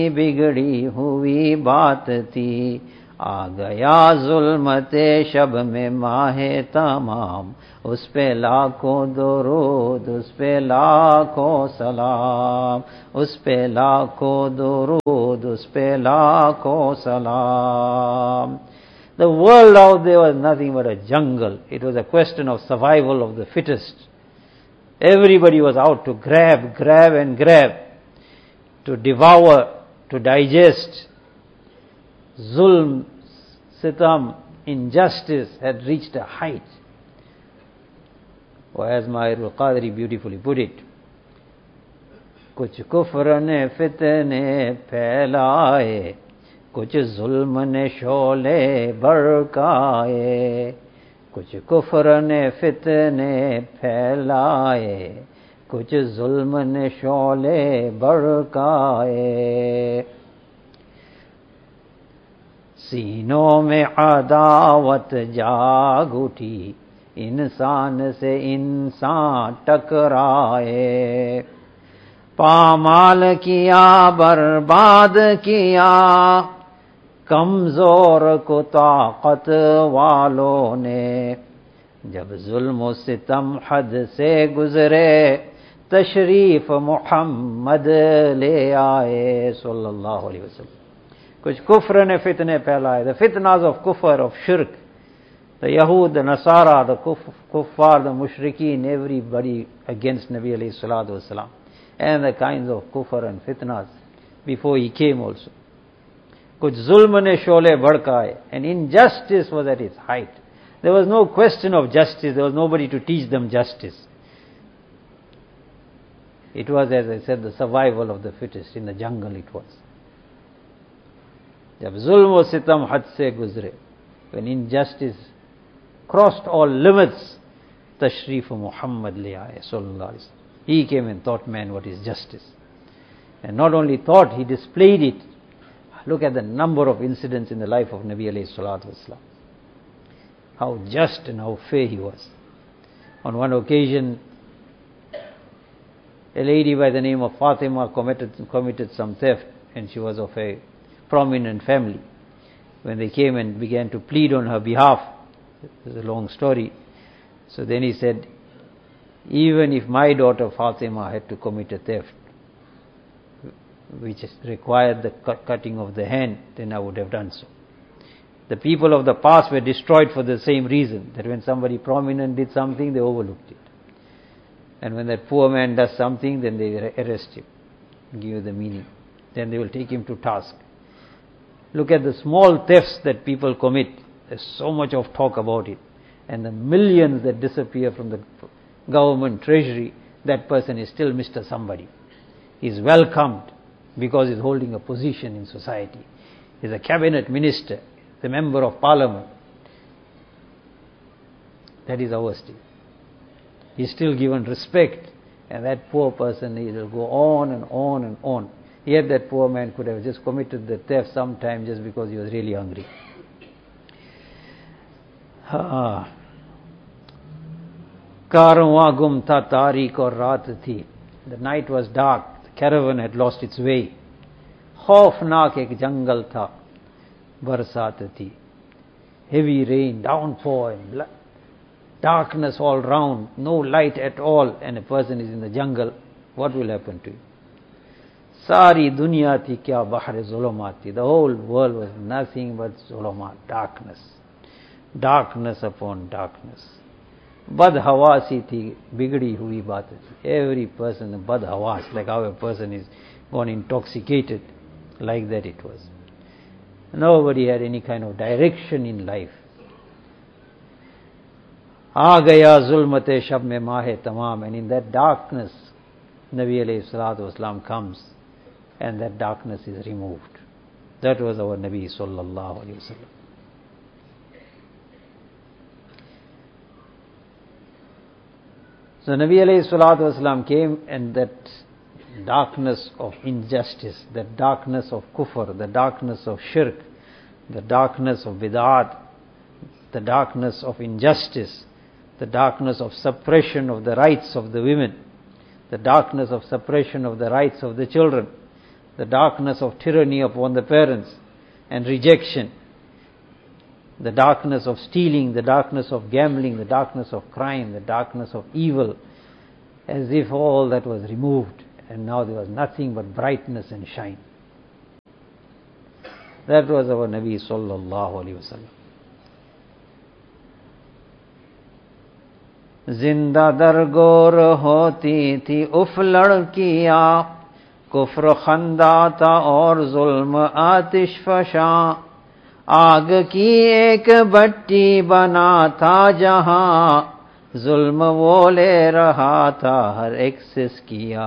बिगड़ी हुई बात थी, आ गया जुल्मते शब में माहे तमाम, उस पे लाखों दुरूद, उस पे लाखों सलाम, उस पे लाखों दुरूद, उस पे लाखों सलाम. The world out there was nothing but a jungle. It was a question of survival of the fittest. Everybody was out to grab, to devour, to digest. Zulm, sitam, injustice had reached a height. Or as Mahirul Qadri beautifully put it, कुछ कुफ्र ने फितने फैलाए, कुछ जुल्म ने शोले भड़काए, कुछ कुफ्र ने फितने फैलाए, कुछ जुल्म ने शोले भड़काए. सीनों में अदावत जाग उठी, इंसान से इंसान टकराए, पामाल किया बर्बाद किया, कमजोर को ताकत वालों ने. जब जुल्म सितम हद से गुजरे, तशरीफ मोहम्मद ले आए सल्लल्लाहु अलैहि वसल्लम. कुछ कुफ्र ने फितने फैलाए, the fitnas of kufr, of shirk, the Yahud, the Nasara, the kuffar, the mushrikeen, everybody against Nabi alayhi salatu wasalam, and the kinds of kufr and fitnas before he came also. Kuch zulm ne shole bhadkaye, and injustice was at its height. There was no question of justice, there was nobody to teach them justice. It was, as I said, the survival of the fittest. In the jungle it was. जब जुल्म व सितम हद से गुजरे, when injustice crossed all limits, तशरीफ Muhammad ले आए सल्लल्लाहु अलैहि वसल्लम. He came and taught man what is justice. And not only taught, he displayed it. Look at the number of incidents in the life of Nabi alayhi salatu wasalam. How just and how fair he was. On one occasion, a lady by the name of Fatima committed some theft, and she was of a prominent family. When they came and began to plead on her behalf, it's a long story. So then he said, even if my daughter Fatima had to commit a theft, which required the cutting of the hand, then I would have done so. The people of the past were destroyed for the same reason, that when somebody prominent did something, they overlooked it. And when that poor man does something, then they arrest him, give you the meaning. Then they will take him to task. Look at the small thefts that people commit. There's so much of talk about it. And the millions that disappear from the government treasury, that person is still Mr. Somebody. He's welcomed because he's holding a position in society. He's a cabinet minister, the member of parliament. That is our state. He's still given respect, and that poor person, he will go on and on and on. Yet that poor man could have just committed the theft sometime just because he was really hungry. Karwan gum tha, tarik aur raat thi. The night was dark. The caravan had lost its way. Khaufnak ek jungle tha. Barsat thi. Heavy rain, downpour, and darkness all round. No light at all, and a person is in the jungle. What will happen to him? Sari dunya thi kya bahar zulumat thi. The whole world was nothing but zulumat, darkness. Darkness upon darkness. Bad hawasi thi, bigdi hui baat thi. Every person, bad hawas, like how a person is gone intoxicated, like that it was. Nobody had any kind of direction in life. Aa gaya zulmate shab mein maahe tamam, and in that darkness, Nabi alayhi salatu wasalam comes, and that darkness is removed. That was our Nabi sallallahu alayhi wasallam. So Nabi alayhi salatu wasalam came, and that darkness of injustice, that darkness of kufr, the darkness of shirk, the darkness of bid'at, the darkness of injustice, the darkness of suppression of the rights of the women, the darkness of suppression of the rights of the children, the darkness of tyranny upon the parents and rejection, the darkness of stealing, the darkness of gambling, the darkness of crime, the darkness of evil, as if all that was removed and now there was nothing but brightness and shine. That was our Nabi sallallahu alaihi wasallam. जिंदा दरगोर होती थी उफ लड़कियां, कुफ्र खंदा था और जुल्म आतिश फशा, आग की एक भट्टी बना था जहां, जुल्म वो ले रहा था हर एक सिस किया,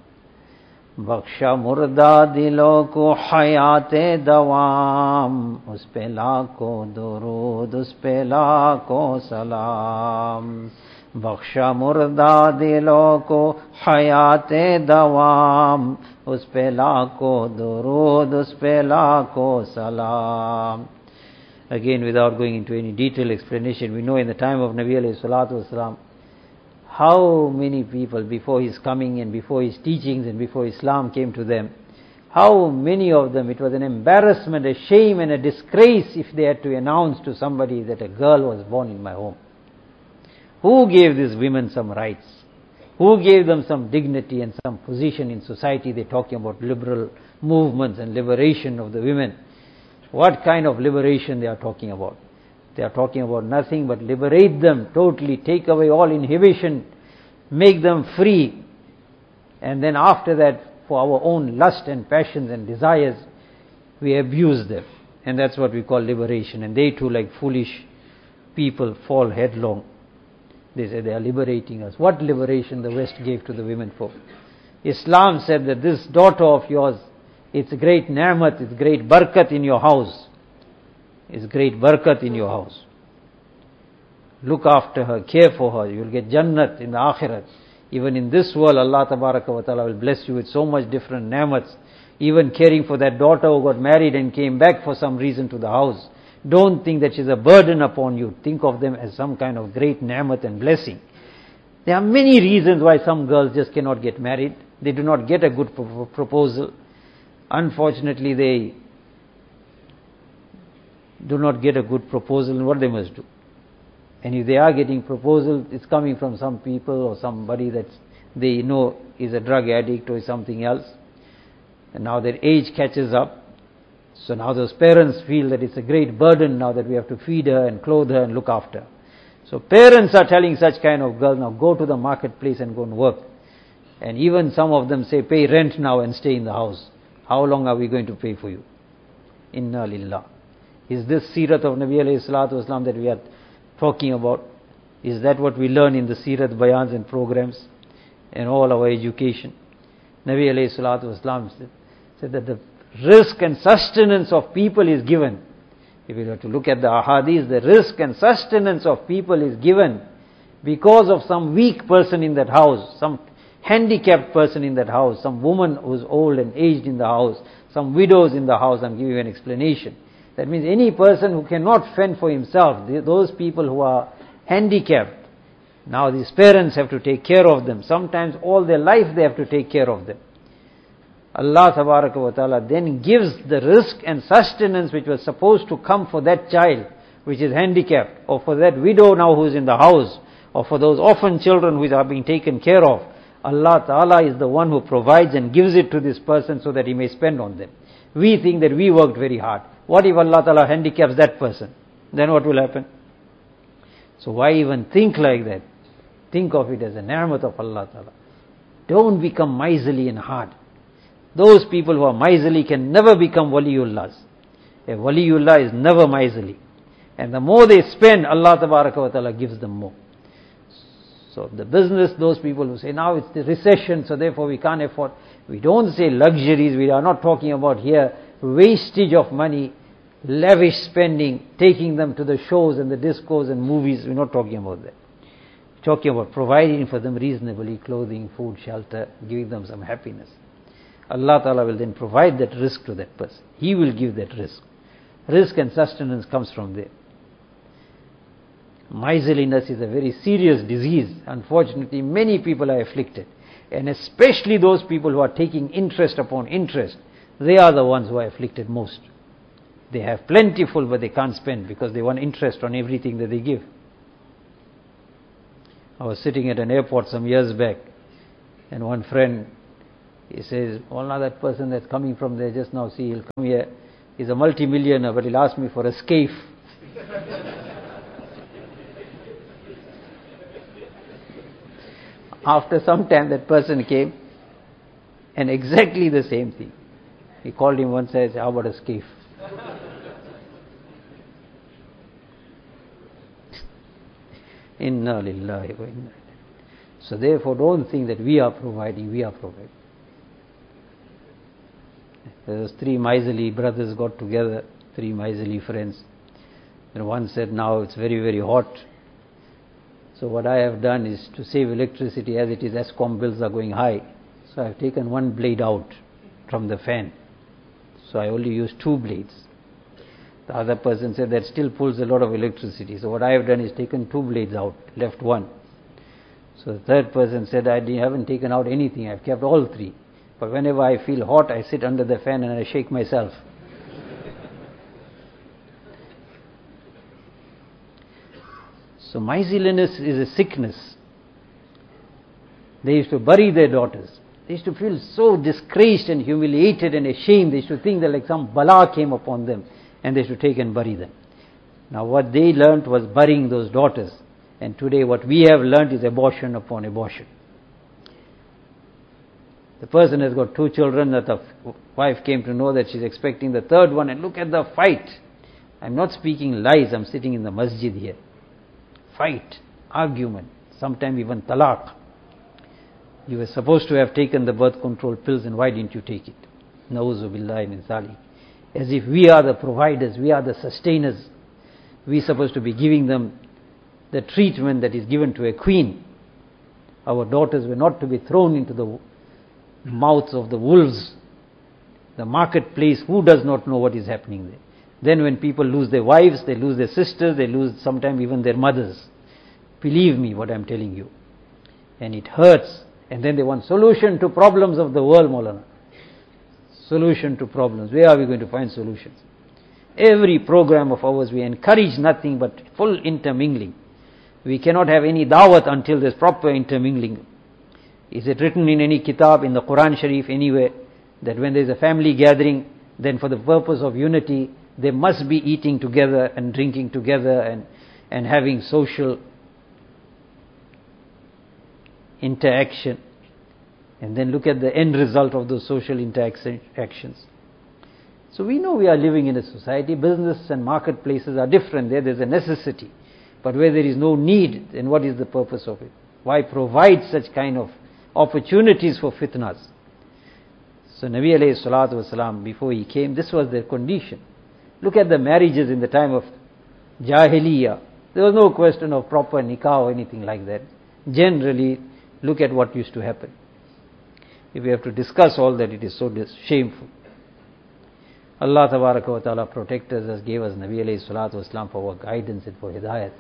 बख्शा मुर्दा दिलों को हयाते दवाम, उस पे लाखों दुरूद उस पे लाखों सलाम, बख्शा मुर्दा दिलों को हयाते दवाम, उस पे लाखों दुरूद उस पे लाखों सलाम. Again, without going into any detailed explanation, we know in the time of Nabi alayhi salatu wasalam, how many people before his coming and before his teachings and before Islam came to them, how many of them, it was an embarrassment, a shame and a disgrace if they had to announce to somebody that a girl was born in my home. Who gave these women some rights? Who gave them some dignity and some position in society? They're talking about liberal movements and liberation of the women. What kind of liberation they are talking about? They are talking about nothing but liberate them totally, take away all inhibition, make them free, and then after that, for our own lust and passions and desires, we abuse them. And that's what we call liberation. And they too, like foolish people, fall headlong. They say they are liberating us. What liberation the West gave to the women folk? Islam said that this daughter of yours, it's great ni'mat, it's great barakat in your house. It's great barakat in your house. Look after her, care for her, you'll get Jannat in the Akhirat. Even in this world, Allah Tabaraka wa Ta'ala will bless you with so much different ni'mats. Even caring for that daughter who got married and came back for some reason to the house. Don't think that she's a burden upon you. Think of them as some kind of great ni'mat and blessing. There are many reasons why some girls just cannot get married. They do not get a good proposal. Unfortunately, they do not get a good proposal, and what they must do. And if they are getting proposal, it's coming from some people or somebody that they know is a drug addict or something else. And now their age catches up. So now those parents feel that it's a great burden now that we have to feed her and clothe her and look after her. So parents are telling such kind of girls, now go to the marketplace and go and work. And even some of them say, pay rent now and stay in the house. How long are we going to pay for you? Inna lillah. Is this Sirat of Nabi alayhi salatu wasalam that we are talking about? Is that what we learn in the Sirat bayans and programs and all our education? Nabi alayhi salatu wasalam said that the risk and sustenance of people is given. If you have to look at the ahadith, the risk and sustenance of people is given because of some weak person in that house, some handicapped person in that house, some woman who's old and aged in the house, some widows in the house. I'm giving you an explanation. That means any person who cannot fend for himself, those people who are handicapped, now these parents have to take care of them. Sometimes all their life they have to take care of them. Allah Tabaraka wa Ta'ala then gives the risk and sustenance which was supposed to come for that child which is handicapped, or for that widow now who is in the house, or for those orphan children who are being taken care of. Allah Ta'ala is the one who provides and gives it to this person so that he may spend on them. We think that we worked very hard. What if Allah Ta'ala handicaps that person? Then what will happen? So why even think like that? Think of it as a ni'mat of Allah Ta'ala. Don't become miserly and hard. Those people who are miserly can never become waliullahs. A waliullah is never miserly. And the more they spend, Allah Tabaraka wa Ta'ala gives them more. So the business, those people who say, now it's the recession, so therefore we can't afford. We don't say luxuries, we are not talking about here wastage of money, lavish spending, taking them to the shows and the discos and movies. We're not talking about that. We're talking about providing for them reasonably clothing, food, shelter, giving them some happiness. Allah Ta'ala will then provide that risk to that person. He will give that risk. Risk and sustenance comes from there. Miserliness is a very serious disease. Unfortunately, many people are afflicted. And especially those people who are taking interest upon interest. they are the ones who are afflicted most. They have plentiful, but they can't spend because they want interest on everything that they give. I was sitting at an airport some years back, and one friend, he says, "Oh, now that person that's coming from there just now, see, he'll come here. He's a multi-millionaire, but he'll ask me for a scaife." After some time, that person came, and exactly the same thing. He called him once and said, "How about a scaife?" Inna lillahi wa inna ilaihi. So therefore, don't think that we are providing. There was 3 miserly brothers got together, 3 miserly friends. And one said, "Now it's very, very hot. So what I have done is to save electricity, as it is, Eskom bills are going high. So I have taken one blade out from the fan. So I only use 2 blades." The other person said, "That still pulls a lot of electricity. So what I have done is taken 2 blades out, left 1. So the third person said, "I haven't taken out anything. I've kept all 3. But whenever I feel hot, I sit under the fan and I shake myself." So miserliness is a sickness. They used to bury their daughters. They used to feel so disgraced and humiliated and ashamed. They used to think that like some bala came upon them, and they used to take and bury them. Now what they learnt was burying those daughters. And today what we have learnt is abortion upon abortion. The person has got 2 children, that the wife came to know that she's expecting the 3rd one, and look at the fight. I'm not speaking lies, I'm sitting in the masjid here. Fight, argument, sometimes even talaq. You were supposed to have taken the birth control pills, and why didn't you take it? Na'uzu billahi min zalik. As if we are the providers, we are the sustainers. We're supposed to be giving them the treatment that is given to a queen. Our daughters were not to be thrown into the mouths of the wolves. The marketplace, who does not know what is happening there? Then when people lose their wives, they lose their sisters, they lose sometimes even their mothers. Believe me what I'm telling you. And it hurts. And then they want solution to problems of the world, Maulana. Solution to problems. Where are we going to find solutions? Every program of ours, we encourage nothing but full intermingling. We cannot have any dawat until there's proper intermingling. Is it written in any kitab, in the Quran Sharif, anywhere, that when there's a family gathering, then for the purpose of unity, they must be eating together and drinking together and having social interaction? And then look at the end result of those social interactions. So we know we are living in a society. Business and marketplaces are different. There's a necessity. But where there is no need, then what is the purpose of it? Why provide such kind of opportunities for fitnas? So Nabi alayhi salatu wasalam, before he came, this was their condition. Look at the marriages in the time of Jahiliyyah. There was no question of proper nikah or anything like that. Generally, look at what used to happen. If we have to discuss all that, it is so shameful. Allah tabaraka wa ta'ala protected us, gave us Nabi alayhi salatu wasalam for our guidance and for hidayat.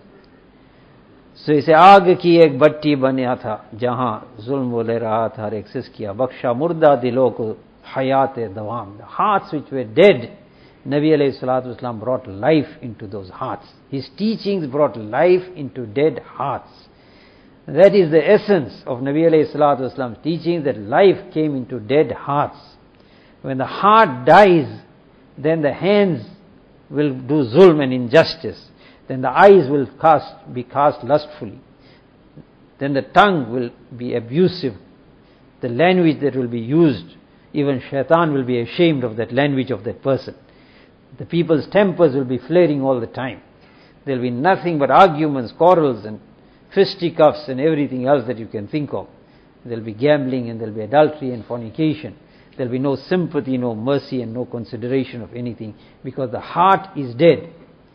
So इसे आग की एक भट्टी बना था जहां जुल्म ले रहा था हर एक सिस किया बख्शा मुर्दा दिलों को हयात दवाम. The hearts which were dead, Nabi alayhi salatu wasalam brought life into those hearts. His teachings brought life into dead hearts. That is the essence of Nabi alayhi salatu wasalam's teachings, that life came into dead hearts. When the heart dies, then the hands will do zulm and injustice. Then the eyes will be cast lustfully. Then the tongue will be abusive. The language that will be used, even shaitan will be ashamed of that language of that person. The people's tempers will be flaring all the time. There will be nothing but arguments, quarrels and fisticuffs and everything else that you can think of. There will be gambling and there will be adultery and fornication. There will be no sympathy, no mercy and no consideration of anything, because the heart is dead.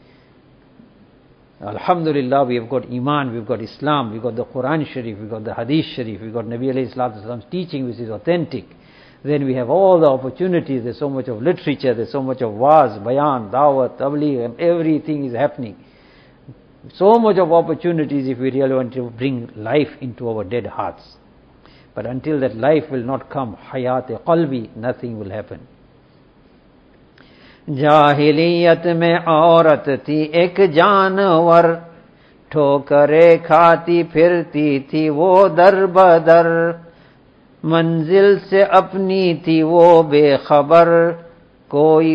Alhamdulillah, we have got Iman, we've got Islam, we've got the Quran Sharif, we've got the Hadith Sharif, we've got Nabi alayhi salatu wasalam's teaching which is authentic. Then we have all the opportunities, there's so much of literature, there's so much of waz, bayan, dawat, tabligh, and everything is happening. So much of opportunities if we really want to bring life into our dead hearts. But until that life will not come, hayat qalbi, nothing will happen. जाहिलियत में औरत थी एक जानवर, ठोकरे खाती फिरती थी वो दर बदर, मंजिल से अपनी थी वो बेखबर, कोई